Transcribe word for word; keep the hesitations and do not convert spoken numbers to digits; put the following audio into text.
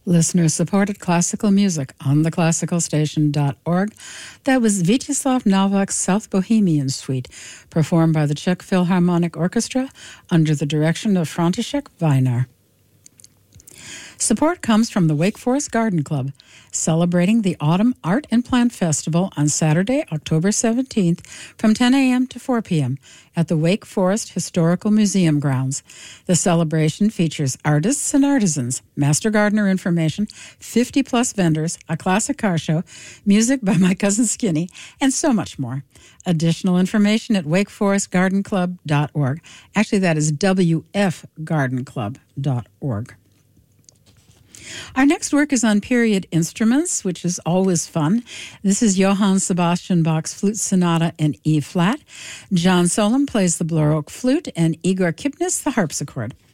Listener-supported classical music on the classical station dot org. That was Vyacheslav Nalvak's South Bohemian Suite, performed by the Czech Philharmonic Orchestra under the direction of František Vajnar. Support comes from the Wake Forest Garden Club, celebrating the Autumn Art and Plant Festival on Saturday, October seventeenth from ten a.m. to four p.m. at the Wake Forest Historical Museum grounds. The celebration features artists and artisans, master gardener information, fifty-plus vendors, a classic car show, music by My Cousin Skinny, and so much more. Additional information at wake forest garden club dot org. Actually, that is w f garden club dot org. Our next work is on period instruments, which is always fun. This is Johann Sebastian Bach's Flute Sonata in E-flat. John Solem plays the Baroque flute and Igor Kipnis the harpsichord.